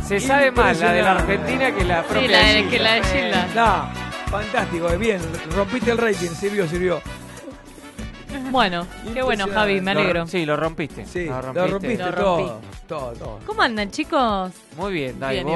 Se sabe más la de la Argentina que la propia que la de Gilda. No, fantástico, bien. Rompiste el rating, sirvió. Bueno, qué bueno, Javi, me alegro. Sí, lo rompiste. Sí, lo lo rompiste Lo rompí. todo. ¿Cómo andan, chicos? Muy bien, Dai, Bien, ¿vos?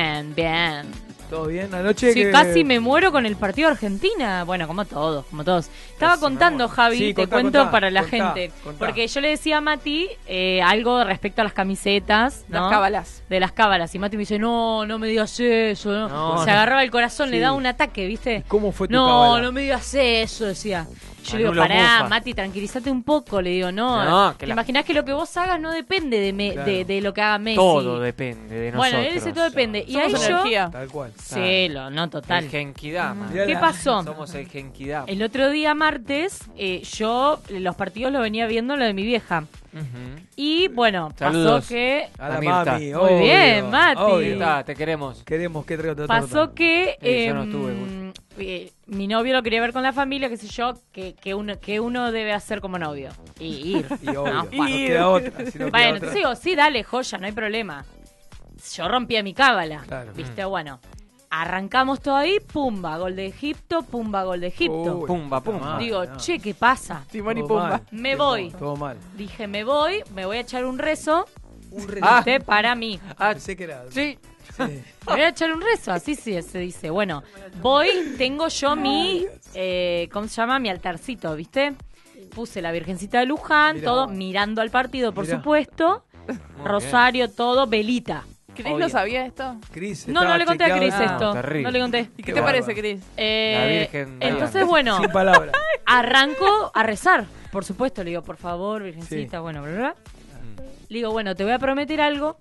bien. ¿Todo bien? Anoche Sí, que... casi me muero con el partido de Argentina. Bueno, como todos. Estaba Casi contando, Javi, Sí, te cuento para la gente. Porque yo le decía a Mati algo respecto a las camisetas, ¿no? Las cábalas. De las cábalas. Y Mati me dice, no me digas eso. No, se agarraba el corazón, Sí. le daba un ataque, ¿viste? ¿Cómo fue tu No, cábala? no me digas eso, decía. Yo le digo, Anulo pará, mufa. Mati, tranquilízate un poco. Le digo, No, que ¿te la- imaginás que lo que vos hagas no depende Claro. de lo que haga Messi? Todo depende de nosotros. Bueno, él dice todo depende. Y ahí Somos yo... energía. Tal cual. Sí, no, total. El Genkidama. Mirá ¿Qué la- pasó? Somos el Genkidama. El otro día, martes, yo los partidos los venía viendo lo de mi vieja. Ujú. Y bueno, Saludos. pasó que... A la Mirta. mami, Muy obvio, bien, Mati. obvio. Te queremos. Queremos que traiga otra Pasó torta. que Sí, yo no estuve, mi novio lo quería ver con la familia, qué sé yo, que uno debe hacer como novio. Y ir. Y obvio, No, no Juan. queda otra. Si no queda Bueno, otra. entonces digo, sí, dale, joya, no hay problema. Yo rompía mi cábala. Claro. ¿Viste? Bueno, arrancamos todo ahí, pumba, gol de Egipto, pumba, gol de Egipto. Uy, Pumba, pumba. no. Digo, no. che, ¿qué pasa? Timón y Todo Pumba. mal. Me voy. Todo mal. Dije, me voy a echar un rezo Ah. ¿viste? Para mí. Pensé que era... Sí. Sí. Me voy a echar un rezo, así sí, se dice. Bueno, tengo yo mi, ¿cómo se llama? Mi altarcito, ¿viste? Puse la Virgencita de Luján, Mirá. todo mirando al partido, por Mirá. supuesto. Muy Rosario, todo, velita. ¿Cris Obvio. lo sabía esto? Cris No estaba le conté a Cris chequeada. esto. terrible. No le conté. ¿Y qué Qué te parece, bárbaro. Cris? La Virgen Diana. Entonces, bueno, Sin palabras. arranco a rezar. Por supuesto, le digo, por favor, Virgencita, Sí. bueno, bla, bla, bla. Le digo, bueno, te voy a prometer algo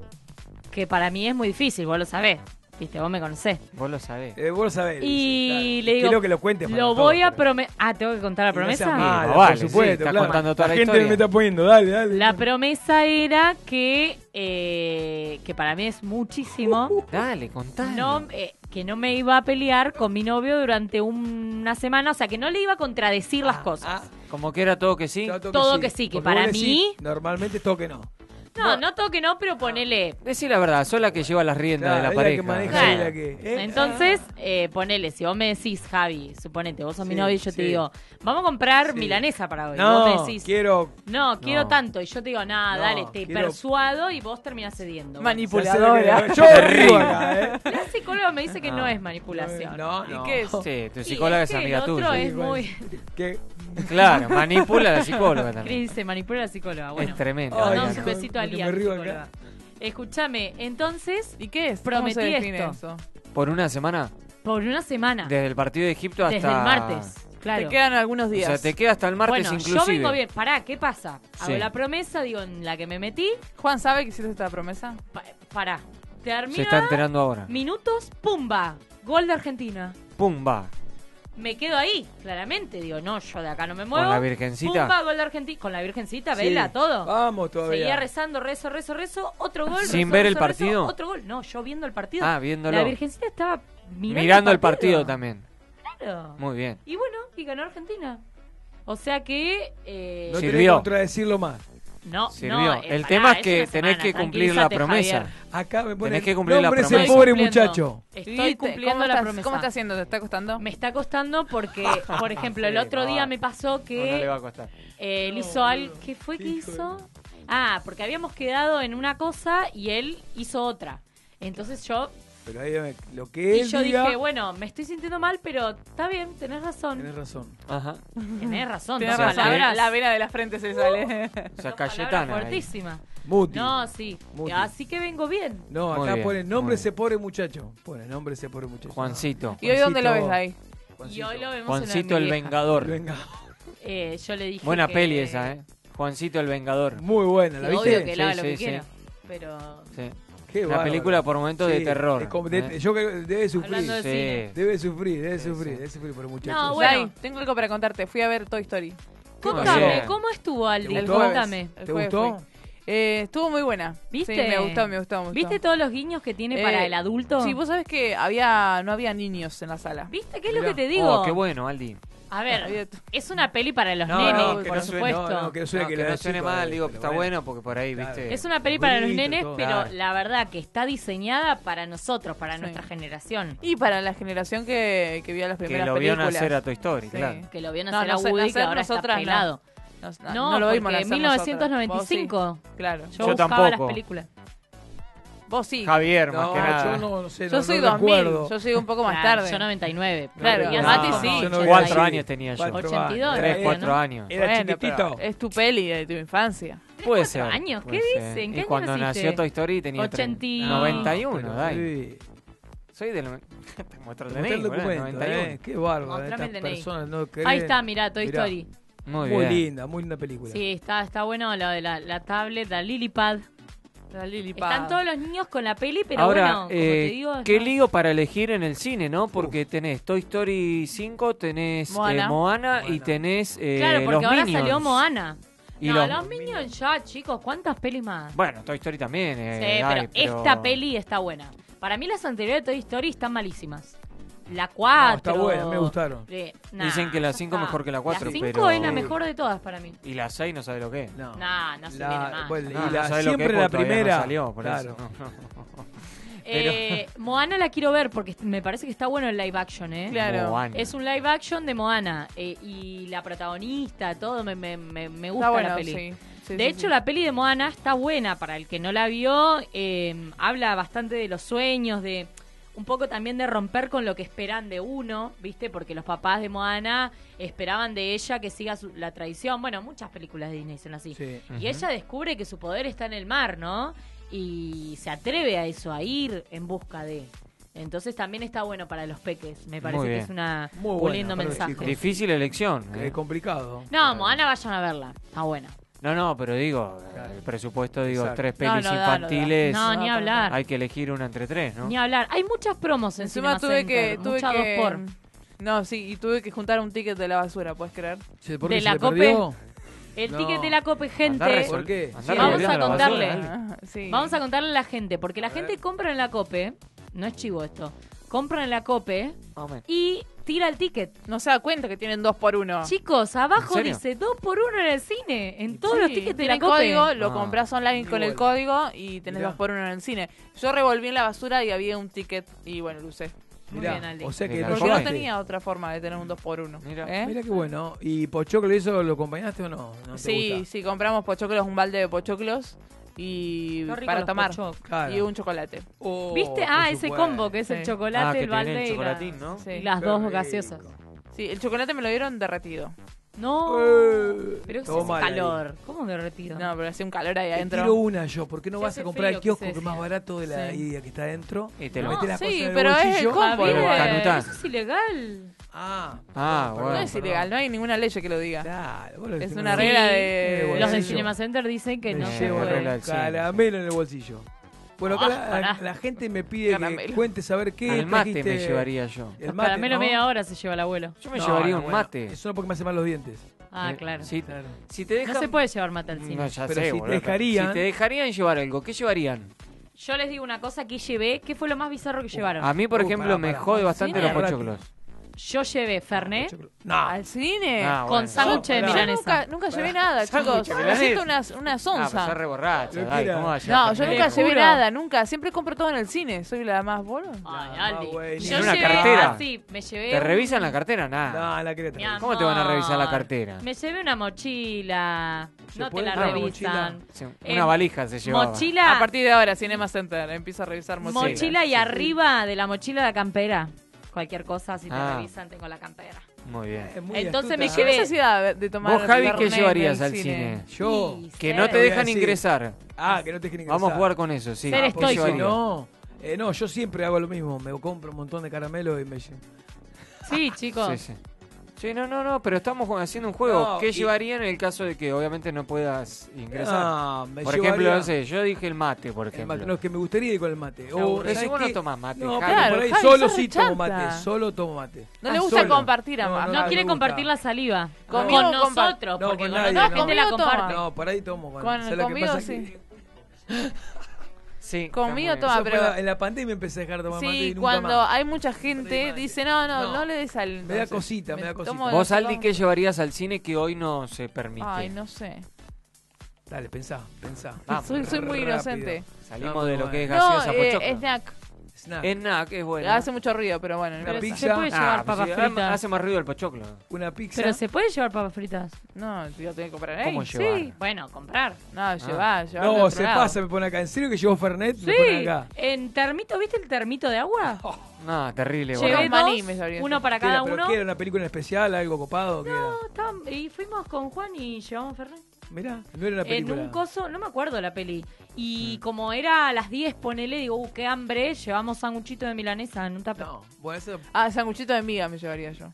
que para mí es muy difícil, vos lo sabés. Viste, vos me conocés. Vos lo sabés. Vos lo sabés. Y claro. le digo, Quiero que lo cuentes. para lo todos, voy a pero- prometer. Ah, ¿tengo que contar la Y no promesa? seas mala, Vale, por supuesto, sí, está claro. contando toda la gente historia. me está poniendo, dale. La promesa era que para mí es muchísimo, Dale, contale. que no me iba a pelear con mi novio durante una semana, o sea, que no le iba a contradecir las cosas. Como que era todo que sí. Todo que sí, que Porque para vos decís, mí- normalmente todo que no. No todo que no, pero ponele... Decí la verdad, sola que lleva las riendas Claro, de la es pareja. que maneja Claro. y la que... Entonces, ponele, si vos me decís, Javi, suponete, vos sos mi Sí, novio y yo te sí. digo, vamos a comprar Sí. milanesa para hoy. Y vos me No, decís, quiero... quiero No. tanto. Y yo te digo, nada, No, dale, te quiero- persuado y vos terminás cediendo. Manipuladora. Yo río acá, ¿eh? La psicóloga me dice que no es manipulación. No, ¿Y no. qué es? Sí, tu Y psicóloga es que amiga el otro tuya. es muy... Que... Claro, manipula a la psicóloga también. Cris dice, manipula a la psicóloga. Bueno, Es tremendo. Ay, mandamos no, un besito a con- Lía, me mi río psicóloga. acá. Escúchame, entonces, ¿Y qué es? Prometí ¿Cómo se define esto. eso? Por una semana, por una semana, desde el partido de Egipto hasta... desde el martes, claro. Te quedan algunos O días. sea, te queda hasta el martes Bueno, inclusive. yo vengo bien. Pará, ¿qué pasa? Hago Sí. la promesa, digo, en la que me metí. ¿Juan sabe que hiciste esta promesa? Pará. Termina. Se está enterando ahora. Minutos, pumba. Gol de Argentina. Pumba. Me quedo ahí, claramente. Digo, no, yo de acá no me muevo. Con la Virgencita. Pumba, gol de Argentina. Con la Virgencita, Sí. vela, todo. Vamos todavía. Seguía rezando, rezo. Otro gol. ¿Sin rezo, ver el rezo, partido? otro gol. No, yo viendo el partido. Ah, viéndolo. La Virgencita estaba Mirando el partido también. Claro. Muy bien. Y bueno, y ganó Argentina. O sea que... No tenés que Sirvió. contradecirlo más. no, Sirvió. no, El pará, tema es que una tenés semana, que cumplir la tranquilízate, promesa. Javier. Acá me ponen... Tenés que cumplir la ese promesa. pobre Cumpliendo. muchacho. Estoy ¿Cómo cumpliendo la estás- promesa. ¿Cómo está haciendo? ¿Te está costando? Me está costando porque, por ejemplo, el otro día me pasó No, no le va que a costar. él hizo algo... ¿Qué fue que Hijo hizo? Ah, porque habíamos quedado en una cosa y él hizo otra. Entonces yo... Pero ahí lo que Y él yo diga... dije, bueno, me estoy sintiendo mal, pero está bien, tenés razón. Tenés razón. Ajá. Tenés razón. Tienes dos razón. palabras. La vena de la frente se sale. O sea, Dos palabras Cayetana. ahí. fuertísima. Muti. No, sí. Muti. Así que vengo bien. No, Muy acá bien, pone muy nombre bien. ese pobre muchacho. Pone nombre ese pobre muchacho. Juancito. ¿Y hoy dónde lo ves Juancito. ahí? Y Juancito. hoy lo vemos Juancito en el la de mi vieja. Vengador. Venga. Yo le dije Buena que- peli esa, ¿eh? Juancito el Vengador. Muy buena, ¿la que viste? obvio que él haga Sí, lo que sí, quiera. sí. Pero Sí. Qué Una bárbaro. película por momentos de Sí, terror. es como ¿eh? yo creo que debe sufrir. Hablando de cine. Debe sufrir Sí, por el muchacho. No, bueno. Dai, tengo algo para contarte. Fui a ver Toy Story. contame, bien. ¿cómo estuvo Aldi? ¿Te El gustó? jueves. Cuéntame. El ¿Te jueves gustó? fui. Estuvo muy buena. ¿Viste? Sí, me gustó. ¿Viste todos los guiños que tiene para Eh, el adulto? Sí, vos sabés que no había niños en la sala. ¿Viste? ¿Qué es lo Mirá. que te digo? Oh, qué bueno, Aldi. A ver, Había- es una peli para los No, nenes, no, que por no suene- supuesto. no, que no suene No, que le no da suene chico, mal, digo, pero está bueno porque por ahí, Claro. viste. Es una peli para los Bonito, nenes, todo. pero Claro. la verdad que está diseñada para nosotros, para Sí. nuestra generación. Y para la generación que vio las Que primeras lo vio películas. nacer a Toy Story, Sí. claro. Que lo vio No, nacer a nacer- Woody, que nacer ahora está nosotras no. pelado. No lo vimos porque nacer en nosotras. 1995 Vos sí, claro. yo Yo buscaba tampoco. las películas. Vos sí. Javier, más No, que nada. yo no sé, Yo no, soy no 2000. recuerdo. Yo soy un poco más Claro, tarde. yo 99. Claro, Y el no, Mati no, sí. yo no yo vi 4 así. años tenía yo. 82, 3, ¿no? 4 años. Era Bueno, chiquitito. pero es tu peli de tu infancia. Puede 4 ser. años, ¿qué puede ser. dicen? ¿Qué Y año cuando naciste? nació Toy Story tenía 80. 91, Pero dai. sí. Soy del... Te muestro el Mostrá DNI, el boludo, documento, 91. Qué bárbaro. Mostrame Estas el DNI. personas no creen. Ahí está, mirá, Toy Mirá. Story. Muy Muy bien. linda película. Sí, está bueno lo de la tablet, la Lilipad. La Lily Están Pad. todos los niños con la peli, pero Ahora, bueno, como te digo... qué no- lío para elegir en el cine, ¿no? Porque tenés Toy Story 5, tenés Moana y tenés Claro, porque los ahora Minions. salió Moana. Y No, los- los Minions ya, chicos, ¿cuántas pelis más? Bueno, Toy Story también. Sí, hay, pero esta peli está buena. Para mí las anteriores de Toy Story están malísimas. La 4... está buena, me gustaron. Dicen que la 5 ya está. mejor que la 4, La 5 pero- es la mejor de todas para mí. Y la 6 no sabe lo que es. No, No se viene más. bueno, No, y no la, sabe lo que es siempre porque la todavía primera. no salió, por claro. eso. Moana la quiero ver porque me parece que está bueno el live action, ¿eh? Claro. Moana. Es un live action de Moana. Y la protagonista, todo, me gusta Está bueno, la peli. sí. Sí, De sí, hecho, sí. la peli de Moana está buena. Para el que no la vio, habla bastante de los sueños, de un poco también de romper con lo que esperan de uno, ¿viste? Porque los papás de Moana esperaban de ella que siga la tradición. Bueno, muchas películas de Disney son así. Sí. Y ella descubre que su poder está en el mar, ¿no? Y se atreve a eso, a ir en busca de... Entonces también está bueno para los peques. Me parece Muy que bien. es Muy un buena lindo para los mensaje. chicos. Difícil elección. Es complicado. No, Moana vayan a verla. Está buena. No, pero digo, Claro. el presupuesto, digo, Exacto. 3 pelis No, da, infantiles. No, ni hablar. Hay que elegir una entre 3, ¿no? Ni hablar. Hay muchas promos en Encima Cinema tuve que... Center, Tuve muchas que 2x. No, sí, y tuve que juntar un ticket de la basura, ¿puedes creer? Che, ¿por De qué la se le Cope. perdió? El No. ticket de la Cope, gente. Andá resol- ¿Por qué? andá Sí, vamos revolviendo a la basura, contarle. dale. Ah, sí. Vamos a contarle a la gente, porque la A gente ver. compra en la Cope, no es chivo esto, compra en la Cope Vamos. y tira el ticket. No se da cuenta que tienen 2x1. Chicos, abajo ¿En serio? dice 2x1 en el cine, en todos Sí, los tickets de la tienen Cope. código, lo Ah. compras online con el Igual. código y tenés Mirá. 2x1 en el cine. Yo revolví en la basura y había un ticket y bueno, lo usé. Muy Mirá, bien, Aldi. o sea que Mirá, lo Porque no llevaste. tenía otra forma de tener un 2x1. Mira. ¿Eh? Mira qué bueno. ¿Y Pochoclo eso lo acompañaste o no? ¿No te Sí, gusta? sí, compramos pochoclos, un balde de pochoclos y Qué rico para los tomar. pochoclos. Claro. Y un chocolate. Oh, ¿Viste? por Ah, ese supuesto. combo que es el Sí. chocolate, que el balde tiene el y, chocolatín, ¿no? Sí. y las Qué dos rico. gaseosas. Sí, el chocolate me lo dieron derretido. No, pero es todo mal ahí. calor. ¿Cómo derretido? No, pero hacía un calor ahí Te adentro. tiro una yo. ¿Por qué no Se vas hace a comprar frío, el kiosco quise que es más decir. barato de la Sí. idea que está adentro? Y te No, lo metés las sí, cosas en el pero es el bolsillo? combo. Javier, Canutá. eso es ilegal. Ah, Ah, perdón, bueno. No es ilegal, no hay ninguna ley que lo diga. Claro, vos lo Es decís una muy regla bien. de... Sí, Los del bolsillo. Cinema Center dicen que Me no Sí, se llevo regla puede. del cine. caramelo en el bolsillo. Bueno, acá pará. la gente me pide que Caramelo. cuente saber qué El mate trajiste. me llevaría yo. El Los mate, caramelos ¿no? media hora se lleva el abuelo. Yo me No, llevaría no, un bueno, mate. Eso no porque me hace mal los dientes. Ah, Eh, claro. Si, Claro. si te dejan... No se puede llevar mate al cine. No, ya Pero sé, si te boludo, dejarían- Si te dejarían llevar algo, ¿qué llevarían? Yo les digo una cosa que llevé. ¿Qué fue lo más bizarro que llevaron? A mí, por ejemplo, pará, me pará. jode bastante ¿Cine? los pochoclos. Yo llevé Fernet No. ¿Al cine? Ah, con bueno. sándwich de Pará. Yo milanesa. nunca llevé nada, Sándwich chicos. de Me milanesa. siento una Ah, pues sonza. sos re borracha, Lo dale, que era. ¿cómo vas a llevar No, yo Fernet? nunca llevé juro. nada, nunca. Siempre compro todo en el cine. Soy la más bola. Ay, La Aldi. más buena. Yo ¿En una llevé cartera? así, me llevé ¿Te un- revisan la cartera? Nada. No, la quería traer. Mi ¿Cómo te van a revisar la amor. cartera? Me llevé una mochila. ¿Se No te puede la llevar una revisan. Sí, Eh, una valija se llevaba. Mochila. A partir de ahora, Cinema Center. Empiezo a revisar mochilas. Mochila y Sí. arriba de la mochila la campera. Cualquier cosa, si te Ah. revisan, tengo la campera. Muy bien. Es muy Entonces me astuta. ¿Qué llevé- necesidad de tomar Vos, Javi, ¿qué Fernet llevarías del al cine? Yo. Sí, Que ser- no te voy a dejan decir. ingresar. Ah, que no te dejen ingresar. Vamos a jugar con eso, sí. Ser ¿Qué estoico. Si llevarías? no, no, yo siempre hago lo mismo. Me compro un montón de caramelos y me llevo. Sí, chicos. Sí, sí. Sí, no, pero estamos haciendo un juego. No, ¿Qué y- llevarían en el caso de que obviamente no puedas ingresar? Ah, me Por llevaría ejemplo, no sé, yo dije el mate, por el ejemplo. mate. No, es que me gustaría ir con el mate. Te aburrís. ¿sabes Vos no qué? tomás mate, No, Javi. pero por ahí Javi, solo sos sí re tomo chanta. mate. Solo tomo mate. No le Ah, gusta solo. compartir a No, más. no, No me quiere gusta. compartir la saliva. Conmigo con compa- nosotros, No, porque con con nadie, otra no. gente la Conmigo toma. comparte. No, por ahí tomo. Con- ¿Sabes lo que conmigo pasa? sí. Sí. Conmigo está muy bien. toma, pero... En la pandemia empecé a dejar de tomar mate y Sí, nunca cuando más. hay mucha gente, dice, no le des al... Me da entonces, cosita, me da cosita. tomo Vos, no sé Aldi, cómo. ¿qué llevarías al cine que hoy no se permite? Ay, no sé. Dale, pensá. Vamos, Soy muy rápido. inocente. Salimos No, de lo bueno. que es No, gaseosa pochoclo. snack. Snack. Snack es bueno. Hace mucho ruido, pero bueno. no Una importa. pizza. Se puede llevar papas pues sí, fritas. hace más ruido el pochoclo. Una pizza. Pero se puede llevar papas fritas. No, tío, tengo que comprar ahí. ¿Cómo llevar? Sí, bueno, comprar. No, llevar de No, otro se lado. pasa, me pone acá. ¿En serio que llevo Fernet? Me pone Sí, acá. en termito, ¿viste el termito de agua? No, terrible. Llevé boludo. Unos maní, dos, me llevaría uno yo. para ¿Qué era? cada ¿Pero uno. qué era? ¿Una película especial? ¿Algo copado? ¿Qué No, y fuimos con Juan y llevamos Fernet. era? Mirá, no era una En película. un coso, no me acuerdo la peli. Y como era a las 10, ponele, digo, qué hambre, llevamos sanguchito de milanesa en un tupper. No, bueno, eso... Ah, sanguchito de miga me llevaría yo.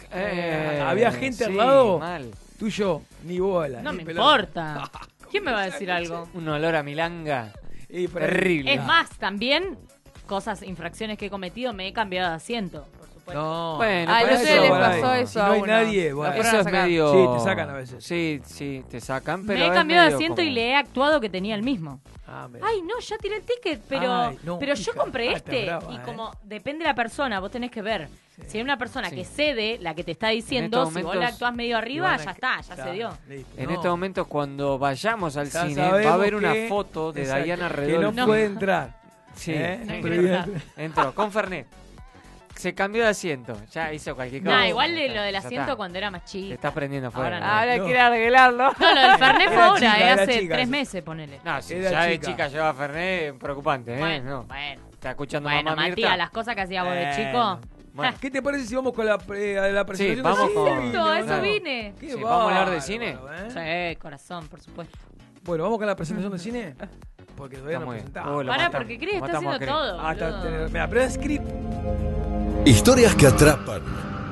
¿Había gente al sí, lado? Mal. Tú y yo, ni bola. No ni me pelota. importa. ¿Quién me va a decir algo? Un olor a milanga. Y por ahí- Terrible. Es más, también, infracciones que he cometido, me he cambiado de asiento, por supuesto. No. Bueno, Ay, pero no sé, eso, les bueno, pasó Si eso no a hay uno. nadie, bueno. fueron Eso a es sacar. medio... Sí, te sacan a veces. Sí, te sacan, pero Me he es cambiado de medio asiento y como- le he actuado que tenía el mismo. Ah, mira. Ay, no, ya tiré el ticket, pero, Ay, no, pero yo hija, compré está este. brava, y eh. como depende de la persona, vos tenés que ver. Si hay una persona Sí. que cede, la que te está diciendo, estos si vos momentos- le actuás medio arriba, Ivana, ya está, ya claro, se dio. listo. En No. este momento, cuando vayamos al Ya cine, va a sabemos haber una que- foto de Exacto, Diana que Redolfi. no puede entrar. Sí, No hay que Prohibido. entrar. entró con Fernet. Se cambió de asiento. Ya hizo cualquier cosa. Nah, igual de lo del Ya asiento está. cuando era más Te chica. está prendiendo fuera. Ahora Ahora No. quiere arreglarlo. No, lo del Fernet fue Era ahora, chica, era hace chica 3 eso. meses, ponele. No, si Era ya de chica. chica lleva Fernet, preocupante, ¿eh? Bueno, No. bueno. Está escuchando Bueno, mamá Matías, Mirta. las cosas que hacías vos de Bueno. chico. Bueno, ¿Qué te parece si vamos con la presentación? Sí, vamos de con- cine? Exacto, a eso Claro. vine. Qué Sí, ¿vamos a hablar de bárbaro, cine? ¿eh? Sí, corazón, por supuesto. Bueno, ¿vamos con la presentación de cine? Porque todavía está no muy bien. presentamos. Lo Pará, matamos. porque Cris está Matamos a haciendo Cris. todo. Ah, está, boludo. mira, pero es script. Historias que atrapan.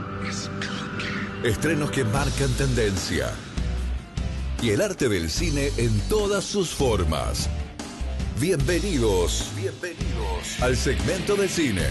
Estrenos que marcan tendencia. Y el arte del cine en todas sus formas. Bienvenidos al segmento de cine.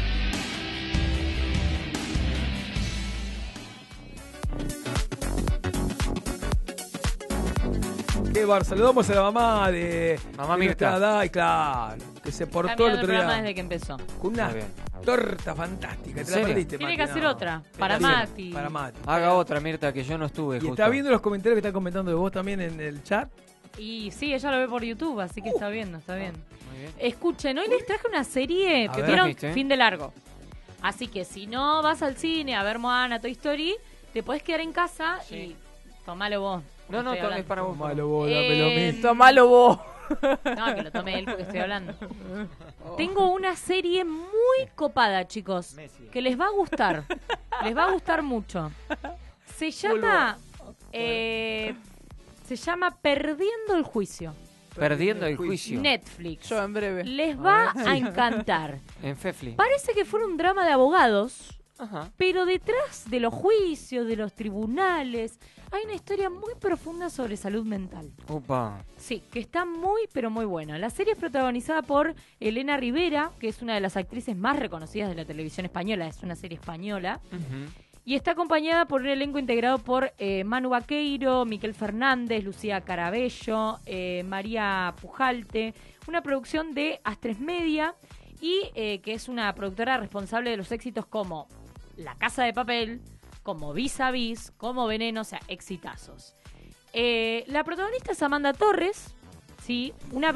Qué bar, saludamos a la mamá de Mamá de Mirta. nuestra Dai, claro, que se Está portó mirando el el otro programa día desde que empezó. con una Muy bien. torta fantástica. ¿En Te la serio? perdiste, Tiene Mati, que hacer no. otra, Está para bien, Mati. Para Mati. Haga otra, Mirta, que yo no estuve. ¿Y justo. está viendo los comentarios que están comentando de vos también en el chat? Y sí, ella lo ve por YouTube, así que está viendo, está bien. Muy bien. Escuchen, hoy les traje una serie A que ver. vieron ¿Trajiste? fin de largo. Así que si no vas al cine a ver Moana, Toy Story, te podés quedar en casa Sí. y tomalo vos. No, Estoy es hablando. para vos. Malo vos, dámelo a mí. Tomalo vos. No, que lo tome él porque estoy hablando. Tengo una serie muy copada, chicos, Messi. que les va a gustar. Les va a gustar mucho. Se llama Perdiendo el Juicio. Perdiendo el juicio. Netflix. Yo en breve. Les va a encantar. En Fefli. Parece que fuera un drama de abogados, Ajá. pero detrás de los juicios, de los tribunales, hay una historia muy profunda sobre salud mental. Upa. Sí, que está muy, pero muy buena. La serie es protagonizada por Elena Rivera, que es una de las actrices más reconocidas de la televisión española. Es una serie española. Ujú. Y está acompañada por un elenco integrado por Manu Vaqueiro, Miquel Fernández, Lucía Carabello, María Pujalte. Una producción de Astres Media y que es una productora responsable de los éxitos como La Casa de Papel, como Vis a Vis, como Veneno, o sea, exitazos. La protagonista es Amanda Torres, ¿sí? Una